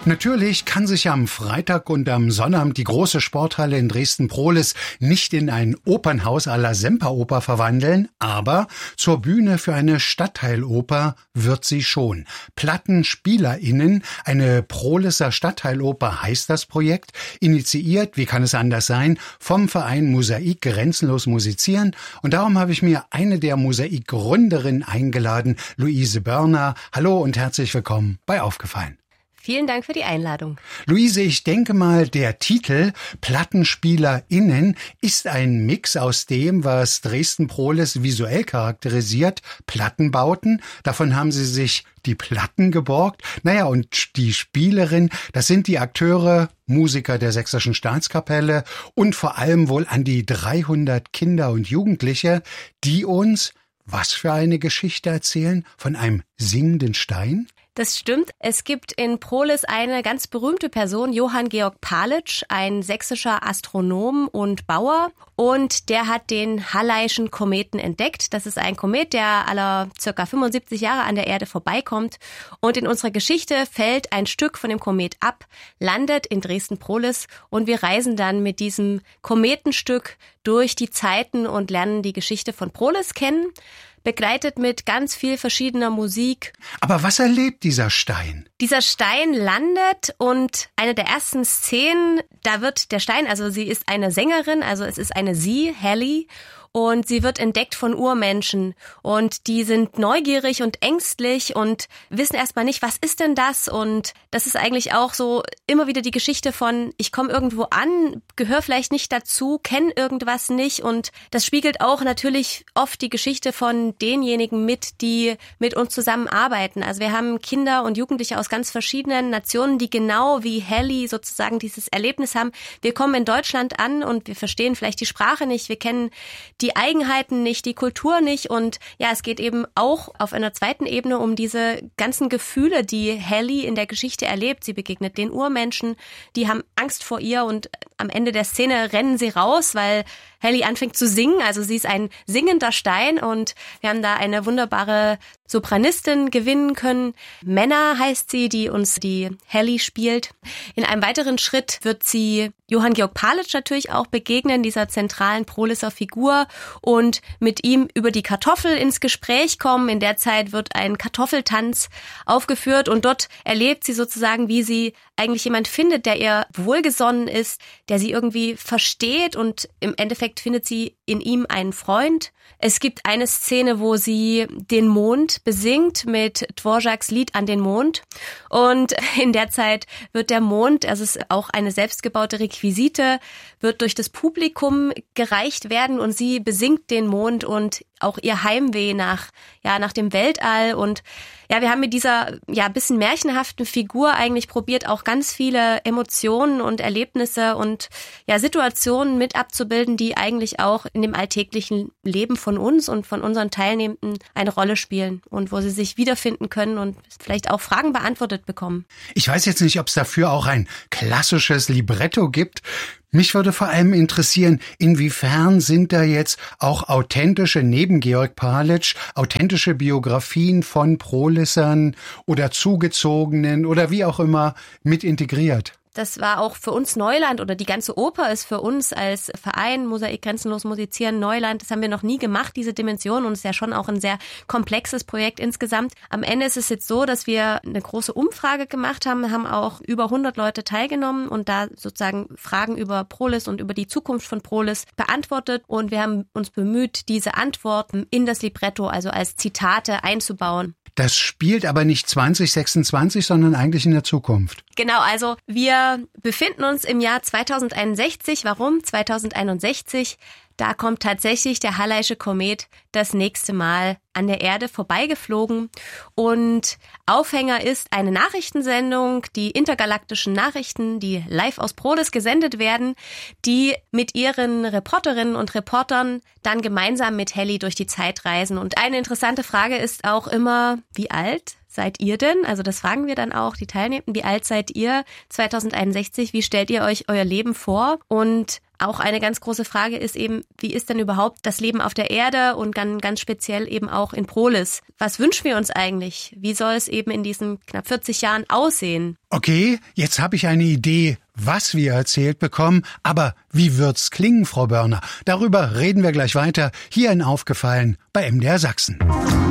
Natürlich kann sich am Freitag und am Sonnabend die große Sporthalle in Dresden-Prohlis nicht in ein Opernhaus à la Semperoper verwandeln, aber zur Bühne für eine Stadtteiloper wird sie schon. PlattenspielerInnen, eine Prohliser Stadtteiloper heißt das Projekt, initiiert, wie kann es anders sein, vom Verein Mosaik Grenzenlos Musizieren, und darum habe ich mir eine der Mosaik-Gründerinnen eingeladen, Luise Börner. Hallo und herzlich willkommen bei Aufgefallen. Vielen Dank für die Einladung. Luise, ich denke mal, der Titel PlattenspielerInnen ist ein Mix aus dem, was Dresden-Prohlis visuell charakterisiert, Plattenbauten. Davon haben sie sich die Platten geborgt. Naja, und die Spielerin, das sind die Akteure, Musiker der Sächsischen Staatskapelle und vor allem wohl an die 300 Kinder und Jugendliche, die uns was für eine Geschichte erzählen von einem singenden Stein? Das stimmt. Es gibt in Prohlis eine ganz berühmte Person, Johann Georg Palitsch, ein sächsischer Astronom und Bauer. Und der hat den Halleischen Kometen entdeckt. Das ist ein Komet, der alle circa 75 Jahre an der Erde vorbeikommt. Und in unserer Geschichte fällt ein Stück von dem Komet ab, landet in Dresden-Prohlis. Und wir reisen dann mit diesem Kometenstück durch die Zeiten und lernen die Geschichte von Prohlis kennen, begleitet mit ganz viel verschiedener Musik. Aber was erlebt dieser Stein? Dieser Stein landet und eine der ersten Szenen, da wird der Stein, also sie ist eine Sängerin, also es ist eine sie, Hallie, und sie wird entdeckt von Urmenschen und die sind neugierig und ängstlich und wissen erstmal nicht, was ist denn das? Und das ist eigentlich auch so immer wieder die Geschichte von, ich komme irgendwo an, gehöre vielleicht nicht dazu, kenne irgendwas nicht, und das spiegelt auch natürlich oft die Geschichte von denjenigen mit, die mit uns zusammenarbeiten. Also wir haben Kinder und Jugendliche aus ganz verschiedenen Nationen, die genau wie Hallie sozusagen dieses Erlebnis haben. Wir kommen in Deutschland an und wir verstehen vielleicht die Sprache nicht, wir kennen die Eigenheiten nicht, die Kultur nicht, und ja, es geht eben auch auf einer zweiten Ebene um diese ganzen Gefühle, die Hallie in der Geschichte erlebt. Sie begegnet den Urmenschen, die haben Angst vor ihr, und am Ende der Szene rennen sie raus, weil Hallie anfängt zu singen. Also sie ist ein singender Stein, und wir haben da eine wunderbare Sopranistin gewinnen können. Männer heißt sie, die uns die Hallie spielt. In einem weiteren Schritt wird sie Johann Georg Palitsch natürlich auch begegnen, dieser zentralen Prohliser Figur, und mit ihm über die Kartoffel ins Gespräch kommen. In der Zeit wird ein Kartoffeltanz aufgeführt, und dort erlebt sie sozusagen, wie sie eigentlich jemand findet, der ihr wohlgesonnen ist, der sie irgendwie versteht, und im Endeffekt findet sie in ihm einen Freund. Es gibt eine Szene, wo sie den Mond besingt mit Dvořáks Lied an den Mond, und in der Zeit wird der Mond, also es ist auch eine selbstgebaute Requisite, wird durch das Publikum gereicht werden, und sie besingt den Mond und auch ihr Heimweh nach dem Weltall. Und ja, wir haben mit dieser bisschen märchenhaften Figur eigentlich probiert, auch ganz viele Emotionen und Erlebnisse und Situationen mit abzubilden, die eigentlich auch in dem alltäglichen Leben von uns und von unseren Teilnehmenden eine Rolle spielen und wo sie sich wiederfinden können und vielleicht auch Fragen beantwortet bekommen. Ich weiß jetzt nicht, ob es dafür auch ein klassisches Libretto gibt. Mich würde vor allem interessieren, inwiefern sind da jetzt auch authentische, neben Georg Palitsch, authentische Biografien von Prohlisern oder Zugezogenen oder wie auch immer mit integriert? Das war auch für uns Neuland, oder die ganze Oper ist für uns als Verein Mosaik Grenzenlos Musizieren Neuland. Das haben wir noch nie gemacht, diese Dimension, und es ist ja schon auch ein sehr komplexes Projekt insgesamt. Am Ende ist es jetzt so, dass wir eine große Umfrage gemacht haben auch über 100 Leute teilgenommen und da sozusagen Fragen über Prohlis und über die Zukunft von Prohlis beantwortet, und wir haben uns bemüht, diese Antworten in das Libretto, also als Zitate einzubauen. Das spielt aber nicht 2026, sondern eigentlich in der Zukunft. Genau, also wir befinden uns im Jahr 2061. Warum 2061? Da kommt tatsächlich der Halleische Komet das nächste Mal an der Erde vorbeigeflogen. Und Aufhänger ist eine Nachrichtensendung, die intergalaktischen Nachrichten, die live aus Prohlis gesendet werden, die mit ihren Reporterinnen und Reportern dann gemeinsam mit Hallie durch die Zeit reisen. Und eine interessante Frage ist auch immer, wie alt seid ihr denn? Also das fragen wir dann auch die Teilnehmenden. Wie alt seid ihr 2061? Wie stellt ihr euch euer Leben vor? Und Auch eine ganz große Frage ist eben, wie ist denn überhaupt das Leben auf der Erde und ganz speziell eben auch in Prolis? Was wünschen wir uns eigentlich? Wie soll es eben in diesen knapp 40 Jahren aussehen? Okay, jetzt habe ich eine Idee, was wir erzählt bekommen, aber wie wird's klingen, Frau Börner? Darüber reden wir gleich weiter, hier in Aufgefallen bei MDR Sachsen.